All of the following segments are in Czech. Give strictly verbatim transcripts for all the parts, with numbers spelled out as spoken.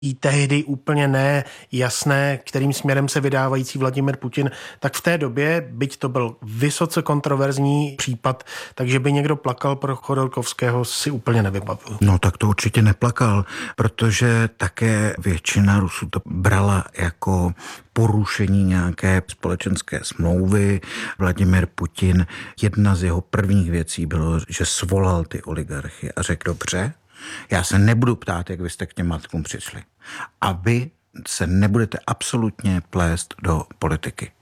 i tehdy úplně ne jasné, kterým směrem se vydávající Vladimir Putin, tak v té době, byť to byl vysoce kontroverzní případ, takže by někdo plakal pro Chodorkovského, si úplně nevybavuju. No tak to určitě neplakal, protože také většina Rusů to brala jako porušení nějaké společenské smlouvy. Vladimir Putin, jedna z jeho prvních věcí bylo, že svolal ty oligarchy a řekl, dobře, já se nebudu ptát, jak vy jste k těm matkům přišli. A vy se nebudete absolutně plést do politiky.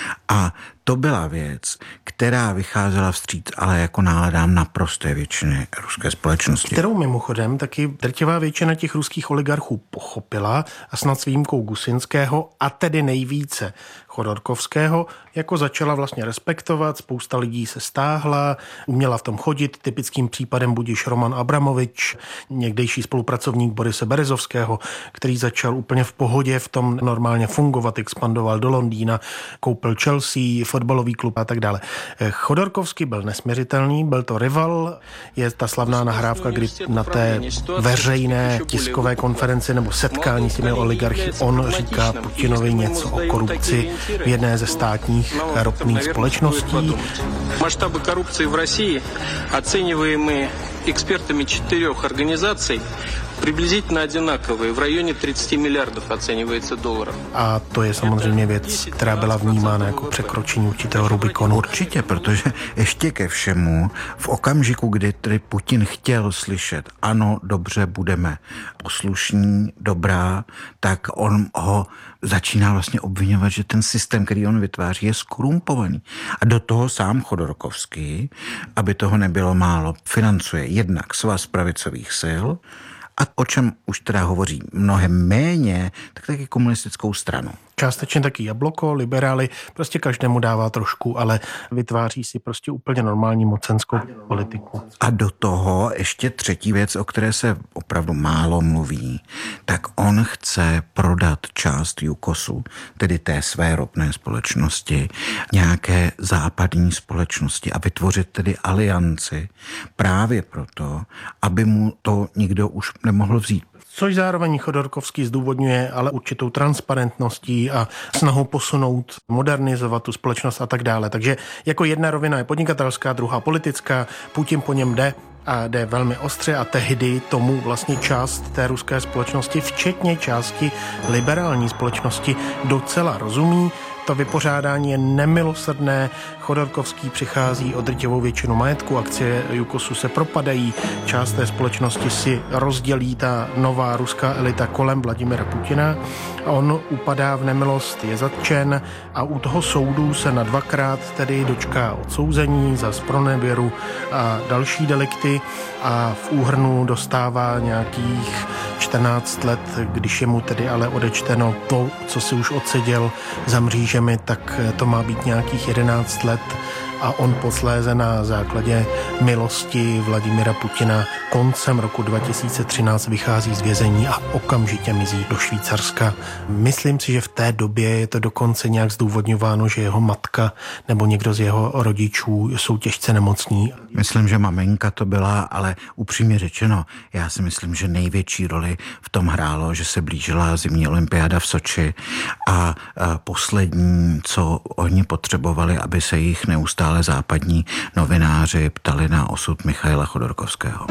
A to byla věc, která vycházela vstříc, ale jako náladám naprosté většiny ruské společnosti. Kterou mimochodem taky drtivá většina těch ruských oligarchů pochopila a snad s výjimkou Gusinského a tedy nejvíce Chodorkovského, jako začala vlastně respektovat, spousta lidí se stáhla, uměla v tom chodit, typickým případem budiž Roman Abramovič, někdejší spolupracovník Borise Berezovského, který začal úplně v pohodě v tom normálně fungovat, expandoval do Londýna, koupil Chelsea, fotbalový klub a tak dále. Chodorkovský byl nesměřitelný, byl to rival, je ta slavná nahrávka, kdy na té veřejné tiskové konferenci nebo setkání s těmi oligarchy on říká Putinovi něco o korupci v jedné ze státních ropných společností. Масштабы коррупции в России, оцениваемые экспертами четырех организаций, приблизительно одинаковые. В районе тридцать миллиардов оценивается долларов. A to je samozřejmě věc, která byla vnímána jako překročení určitého Rubikonu. Určitě, protože ještě ke všemu, v okamžiku, kdy tedy Putin chtěl slyšet, ano, dobře, budeme poslušní, dobrá, tak on ho začíná vlastně obvinovat, že ten systém, který on vytváří, je skorumpovaný. A do toho sám Chodorkovský, aby toho nebylo málo, financuje jednak Svaz pravicových sil, a o čem už teda hovoří mnohem méně, tak taky komunistickou stranu. Částečně taky Jabloko, liberály, prostě každému dává trošku, ale vytváří si prostě úplně normální mocenskou politiku. A do toho ještě třetí věc, o které se opravdu málo mluví, tak on chce prodat část Jukosu, tedy té své ropné společnosti, nějaké západní společnosti a vytvořit tedy alianci právě proto, aby mu to nikdo už nemohl vzít. Což zároveň Chodorkovský zdůvodňuje ale určitou transparentností a snahou posunout, modernizovat tu společnost a tak dále. Takže jako jedna rovina je podnikatelská, druhá politická, Putin po něm jde a jde velmi ostře a tehdy tomu vlastně část té ruské společnosti, včetně části liberální společnosti, docela rozumí. To vypořádání je nemilosrdné. Chodorkovský přichází o drtivou většinu majetku, akcie Jukosu se propadají, část té společnosti si rozdělí ta nová ruská elita kolem Vladimira Putina a on upadá v nemilost, je zatčen a u toho soudu se na dvakrát tedy dočká odsouzení za zpronevěru a další delikty a v úhrnu dostává nějakých čtrnáct let, když je mu tedy ale odečteno to, co si už odseděl za mřížemi, tak to má být nějakých jedenáct let a on posléze na základě milosti Vladimira Putina koncem roku dva tisíce třináct vychází z vězení a okamžitě mizí do Švýcarska. Myslím si, že v té době je to dokonce nějak zdůvodňováno, že jeho matka nebo někdo z jeho rodičů jsou těžce nemocní. Myslím, že maminka to byla, ale upřímně řečeno, já si myslím, že největší roli v tom hrálo, že se blížila zimní olympiáda v Soči a poslední, co oni potřebovali, aby se jich neustále ale západní novináři ptali na osud Michaila Chodorkovského.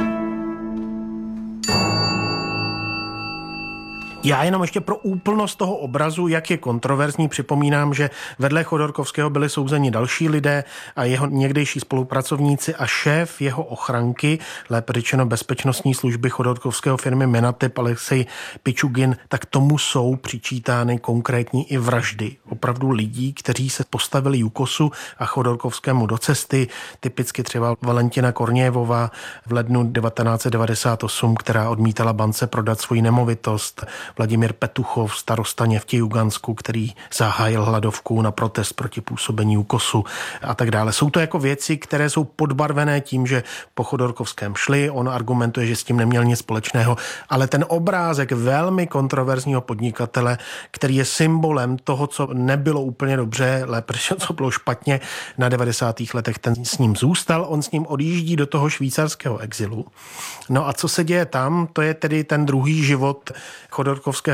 Já jenom ještě pro úplnost toho obrazu, jak je kontroverzní, připomínám, že vedle Chodorkovského byli souzeni další lidé a jeho někdejší spolupracovníci a šéf jeho ochranky, lépe řečeno bezpečnostní služby Chodorkovského firmy Menatep Alexej Pičugin, tak tomu jsou přičítány konkrétní i vraždy. Opravdu lidí, kteří se postavili Jukosu a Chodorkovskému do cesty, typicky třeba Valentina Kornějevová v lednu devatenáct set devadesát osm, která odmítala bance prodat svoji nemovitost, Vladimír Petuchov, starosta Něftějugansku, který zahájil hladovku na protest proti působení Jukosu a tak dále. Jsou to jako věci, které jsou podbarvené tím, že po Chodorkovském šli, on argumentuje, že s tím neměl nic společného, ale ten obrázek velmi kontroverzního podnikatele, který je symbolem toho, co nebylo úplně dobře, lépe co bylo špatně na devadesátých letech, ten s ním zůstal, on s ním odjíždí do toho švýcarského exilu. No a co se děje tam, to je tedy ten druhý život Chodorkovského Chodorkovské